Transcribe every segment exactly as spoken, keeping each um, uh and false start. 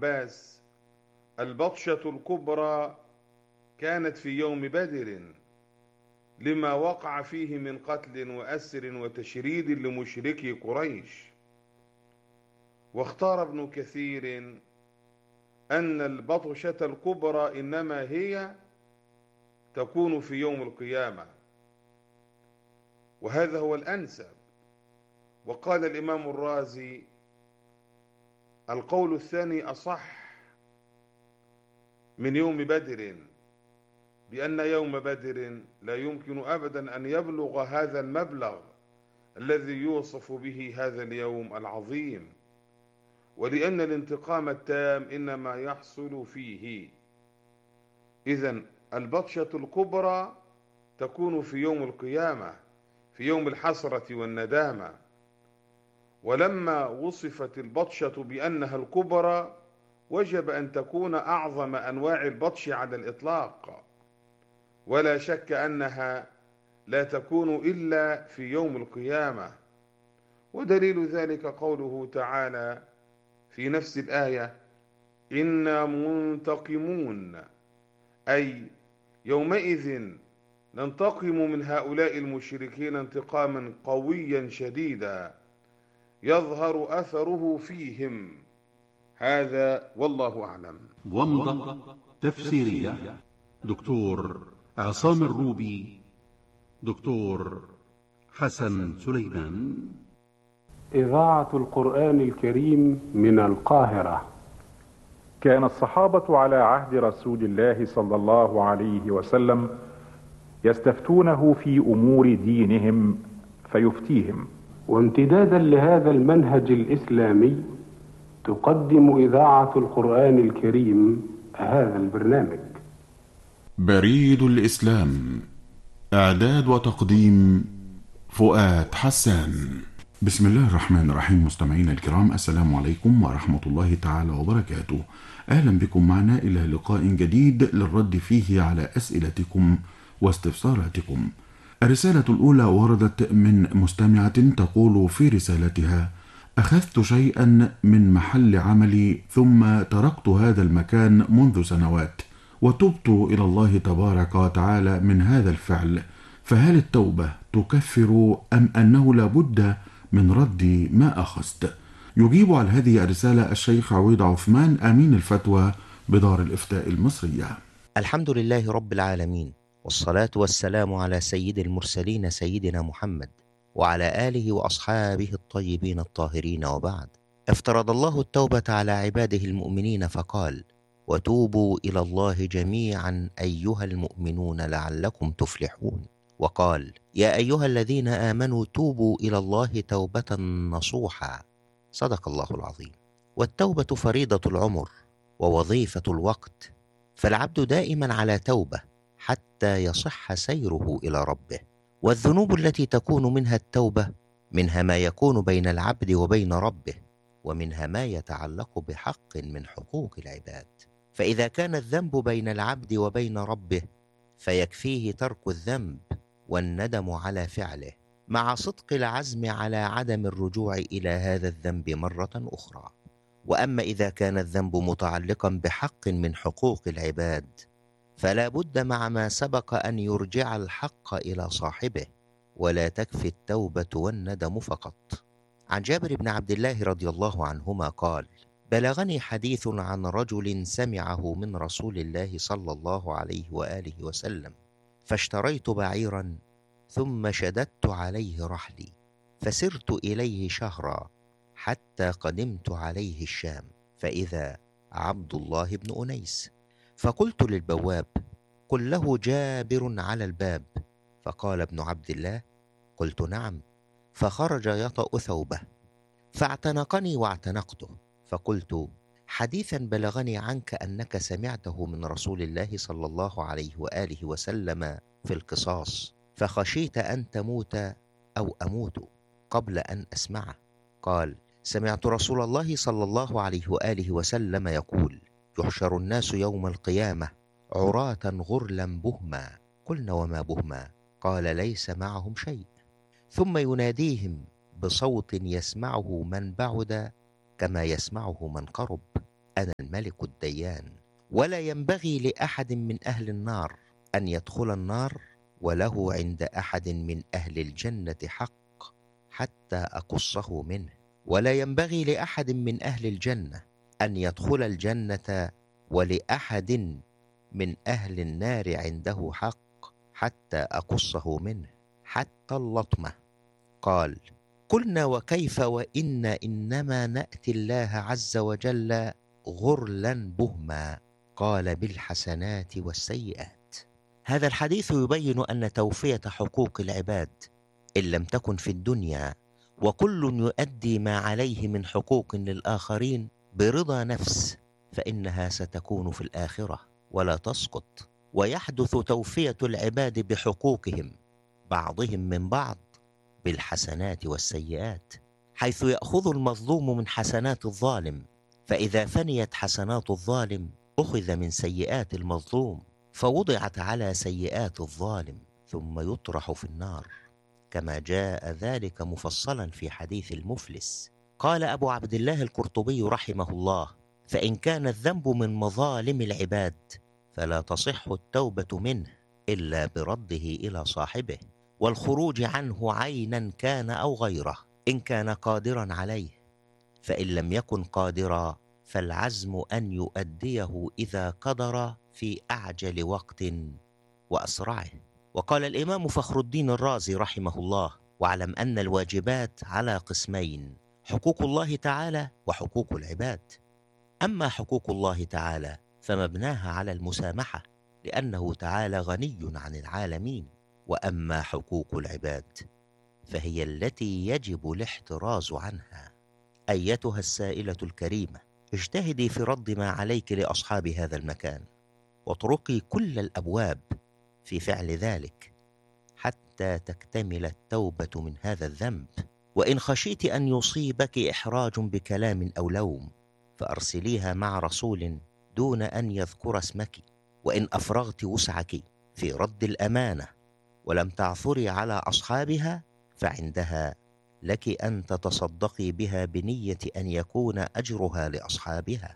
عباس: البطشة الكبرى كانت في يوم بدر لما وقع فيه من قتل وأسر وتشريد لمشركي قريش. واختار ابن كثير أن البطشة الكبرى إنما هي تكون في يوم القيامة، وهذا هو الأنسب. وقال الإمام الرازي: القول الثاني أصح من يوم بدر، بأن يوم بدر لا يمكن أبدا أن يبلغ هذا المبلغ الذي يوصف به هذا اليوم العظيم، ولأن الانتقام التام إنما يحصل فيه. إذن البطشة الكبرى تكون في يوم القيامة، في يوم الحسرة والندامة. ولما وصفت البطشة بأنها الكبرى وجب أن تكون أعظم أنواع البطش على الإطلاق، ولا شك أنها لا تكون إلا في يوم القيامة. ودليل ذلك قوله تعالى في نفس الآية: إنا منتقمون، أي يومئذ ننتقم من هؤلاء المشركين انتقاما قويا شديدا يظهر أثره فيهم. هذا والله أعلم. ومضة تفسيرية دكتور عصام الروبي، دكتور حسن سليمان. إذاعة القرآن الكريم من القاهرة. كان الصحابة على عهد رسول الله صلى الله عليه وسلم يستفتونه في أمور دينهم فيفتيهم. وامتدادا لهذا المنهج الإسلامي تقدم إذاعة القرآن الكريم هذا البرنامج. بريد الإسلام، إعداد وتقديم فؤاد حسان. بسم الله الرحمن الرحيم. مستمعينا الكرام، السلام عليكم ورحمة الله تعالى وبركاته. أهلا بكم معنا إلى لقاء جديد للرد فيه على أسئلتكم واستفساراتكم. الرسالة الأولى وردت من مستمعة تقول في رسالتها: أخذت شيئا من محل عملي ثم تركت هذا المكان منذ سنوات، وتبت إلى الله تبارك وتعالى من هذا الفعل، فهل التوبة تكفر أم أنه لابد من رد ما أخذت؟ يجيب على هذه الرسالة الشيخ عويض عثمان، أمين الفتوى بدار الإفتاء المصرية. الحمد لله رب العالمين، والصلاة والسلام على سيد المرسلين سيدنا محمد وعلى آله وأصحابه الطيبين الطاهرين، وبعد. افترض الله التوبة على عباده المؤمنين فقال: وتوبوا إلى الله جميعا أيها المؤمنون لعلكم تفلحون. وقال: يا أيها الذين آمنوا توبوا إلى الله توبة نصوحا. صدق الله العظيم. والتوبة فريضة العمر ووظيفة الوقت، فالعبد دائما على توبة حتى يصح سيره إلى ربه. والذنوب التي تكون منها التوبة منها ما يكون بين العبد وبين ربه، ومنها ما يتعلق بحق من حقوق العباد. فإذا كان الذنب بين العبد وبين ربه فيكفيه ترك الذنب والندم على فعله، مع صدق العزم على عدم الرجوع إلى هذا الذنب مرة أخرى. وأما إذا كان الذنب متعلقا بحق من حقوق العباد فلا بد مع ما سبق أن يرجع الحق إلى صاحبه، ولا تكفي التوبة والندم فقط. عن جابر بن عبد الله رضي الله عنهما قال: بلغني حديث عن رجل سمعه من رسول الله صلى الله عليه وآله وسلم، فاشتريت بعيرا ثم شددت عليه رحلي، فسرت إليه شهرا حتى قدمت عليه الشام، فإذا عبد الله بن أنيس، فقلت للبواب: قل له جابر على الباب. فقال ابن عبد الله: قلت نعم. فخرج يطأ ثوبه، فاعتنقني واعتنقته، فقلت: حديثا بلغني عنك أنك سمعته من رسول الله صلى الله عليه وآله وسلم في القصاص، فخشيت أن تموت أو أموت قبل أن أسمعه. قال: سمعت رسول الله صلى الله عليه وآله وسلم يقول: يحشر الناس يوم القيامة عراة غرلا بهما. قلنا: وما بهما؟ قال: ليس معهم شيء. ثم يناديهم بصوت يسمعه من بعد كما يسمعه من قرب: وأنا الملك الديان. ولا ينبغي لأحد من أهل النار أن يدخل النار وله عند أحد من أهل الجنة حق حتى أقصه منه، ولا ينبغي لأحد من أهل الجنة أن يدخل الجنة ولأحد من أهل النار عنده حق حتى أقصه منه، حتى اللطمة. قال: قلنا وكيف وإنا إنما نأتي الله عز وجل غرلا بهما؟ قال: بالحسنات والسيئات. هذا الحديث يبين أن توفية حقوق العباد إن لم تكن في الدنيا وكل يؤدي ما عليه من حقوق للآخرين برضا نفس، فإنها ستكون في الآخرة ولا تسقط، ويحدث توفية العباد بحقوقهم بعضهم من بعض بالحسنات والسيئات، حيث يأخذ المظلوم من حسنات الظالم، فإذا فنيت حسنات الظالم أخذ من سيئات المظلوم فوضعت على سيئات الظالم ثم يطرح في النار، كما جاء ذلك مفصلا في حديث المفلس. قال أبو عبد الله القرطبي رحمه الله: فإن كان الذنب من مظالم العباد فلا تصح التوبة منه إلا برده إلى صاحبه والخروج عنه عينا كان أو غيره إن كان قادرا عليه، فإن لم يكن قادرا فالعزم أن يؤديه إذا قدر في أعجل وقت وأسرعه. وقال الإمام فخر الدين الرازي رحمه الله: واعلم أن الواجبات على قسمين: حقوق الله تعالى وحقوق العباد. أما حقوق الله تعالى فمبناها على المسامحة لأنه تعالى غني عن العالمين، وأما حقوق العباد فهي التي يجب الاحتراز عنها. أيتها السائلة الكريمة، اجتهدي في رد ما عليك لأصحاب هذا المكان، واطرقي كل الأبواب في فعل ذلك حتى تكتمل التوبة من هذا الذنب. وإن خشيت أن يصيبك إحراج بكلام أو لوم فأرسليها مع رسول دون أن يذكر اسمك. وإن أفرغت وسعك في رد الأمانة ولم تعثري على أصحابها فعندها لك أن تتصدقي بها بنية أن يكون أجرها لأصحابها.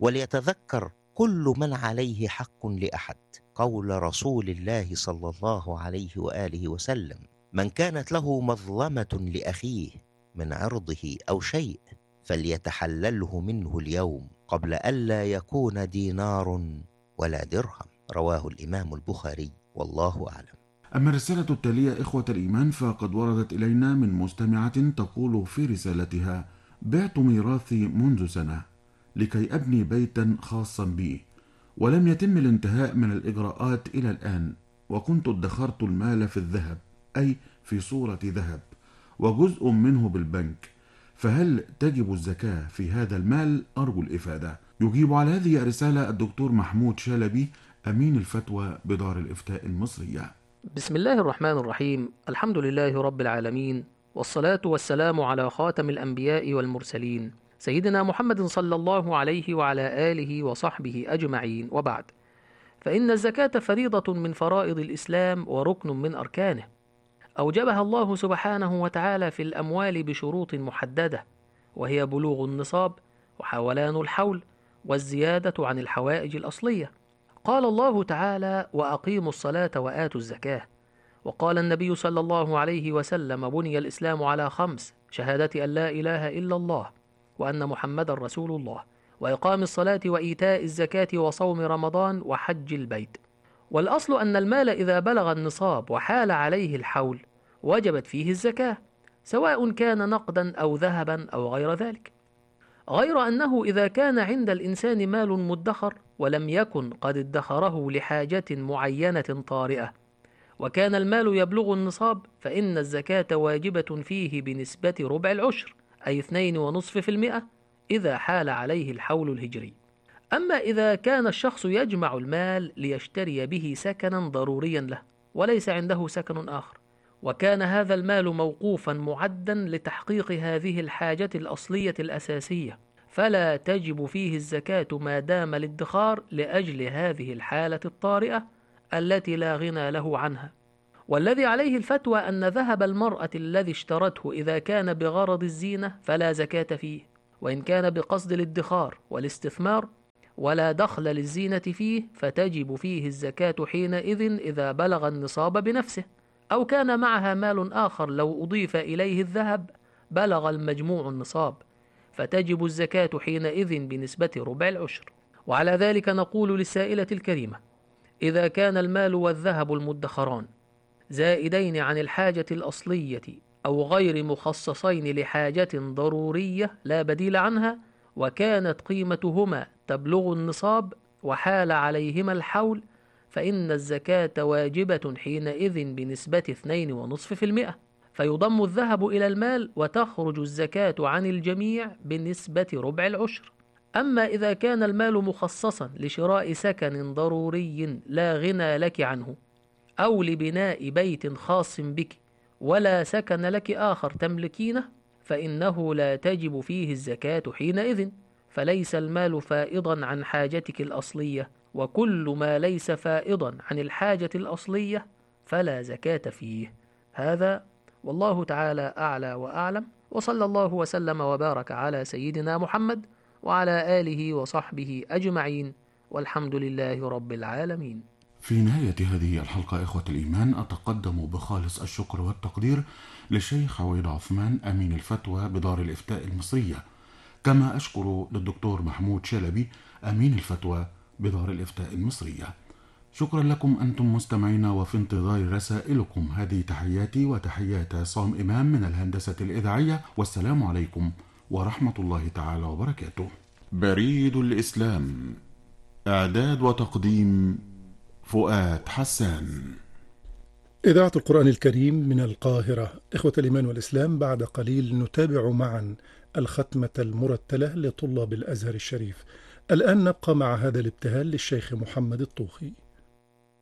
وليتذكر كل من عليه حق لأحد قول رسول الله صلى الله عليه وآله وسلم: من كانت له مظلمة لأخيه من عرضه أو شيء فليتحلله منه اليوم قبل ألا يكون دينار ولا درهم. رواه الإمام البخاري، والله أعلم. أما الرسالة التالية إخوة الإيمان فقد وردت إلينا من مستمعة تقول في رسالتها: بعت ميراثي منذ سنة لكي أبني بيتا خاصا بي، ولم يتم الانتهاء من الإجراءات إلى الآن، وكنت ادخرت المال في الذهب أي في صورة ذهب وجزء منه بالبنك، فهل تجب الزكاة في هذا المال؟ أرجو الإفادة. يجيب على هذه الرسالة الدكتور محمود شلبي أمين الفتوى بدار الإفتاء المصرية. بسم الله الرحمن الرحيم. الحمد لله رب العالمين، والصلاة والسلام على خاتم الأنبياء والمرسلين سيدنا محمد صلى الله عليه وعلى آله وصحبه أجمعين، وبعد، فإن الزكاة فريضة من فرائض الإسلام وركن من أركانه، أوجبها الله سبحانه وتعالى في الأموال بشروط محددة، وهي بلوغ النصاب وحولان الحول والزيادة عن الحوائج الأصلية. قال الله تعالى: وأقيموا الصلاة وآتوا الزكاة. وقال النبي صلى الله عليه وسلم: بني الإسلام على خمس: شهادة أن لا إله إلا الله وأن محمد رسول الله، وإقام الصلاة وإيتاء الزكاة وصوم رمضان وحج البيت. والأصل أن المال إذا بلغ النصاب وحال عليه الحول وجبت فيه الزكاة، سواء كان نقدا أو ذهبا أو غير ذلك، غير أنه إذا كان عند الإنسان مال مدخر ولم يكن قد ادخره لحاجة معينة طارئة وكان المال يبلغ النصاب، فإن الزكاة واجبة فيه بنسبة ربع العشر، أي اثنين ونصف في المئة، إذا حال عليه الحول الهجري. أما إذا كان الشخص يجمع المال ليشتري به سكنا ضروريا له وليس عنده سكن آخر، وكان هذا المال موقوفا معدا لتحقيق هذه الحاجة الأصلية الأساسية، فلا تجب فيه الزكاة ما دام الادخار لأجل هذه الحالة الطارئة التي لا غنى له عنها. والذي عليه الفتوى أن ذهب المرأة الذي اشترته إذا كان بغرض الزينة فلا زكاة فيه، وإن كان بقصد الادخار والاستثمار ولا دخل للزينة فيه فتجب فيه الزكاة حينئذ إذا بلغ النصاب بنفسه، أو كان معها مال آخر لو أضيف إليه الذهب بلغ المجموع النصاب فتجب الزكاة حينئذ بنسبة ربع العشر. وعلى ذلك نقول للسائلة الكريمة: إذا كان المال والذهب المدخران زائدين عن الحاجة الأصلية أو غير مخصصين لحاجة ضرورية لا بديل عنها، وكانت قيمتهما تبلغ النصاب وحال عليهما الحول، فإن الزكاة واجبة حينئذ بنسبة اثنين ونصف في المئة، فيضم الذهب إلى المال وتخرج الزكاة عن الجميع بنسبة ربع العشر. أما إذا كان المال مخصصا لشراء سكن ضروري لا غنى لك عنه، أو لبناء بيت خاص بك ولا سكن لك آخر تملكينه، فإنه لا تجب فيه الزكاة حينئذ، فليس المال فائضا عن حاجتك الأصلية، وكل ما ليس فائضا عن الحاجة الأصلية فلا زكاة فيه. هذا والله تعالى أعلى وأعلم، وصلى الله وسلم وبارك على سيدنا محمد وعلى آله وصحبه أجمعين، والحمد لله رب العالمين. في نهاية هذه الحلقة إخوة الإيمان أتقدم بخالص الشكر والتقدير للشيخ عويد عثمان أمين الفتوى بدار الإفتاء المصرية، كما أشكر للدكتور محمود شلبي أمين الفتوى بدار الإفتاء المصرية. شكرا لكم أنتم مستمعين، وفي انتظار رسائلكم. هذه تحياتي وتحيات عصام إمام من الهندسة الإذاعية، والسلام عليكم ورحمة الله تعالى وبركاته. بريد الإسلام، إعداد وتقديم فؤاد حسان. إذاعة القرآن الكريم من القاهرة. إخوة الإيمان والإسلام، بعد قليل نتابع معا الختمة المرتلة لطلاب الأزهر الشريف. الآن نبقى مع هذا الابتهال للشيخ محمد الطوخي.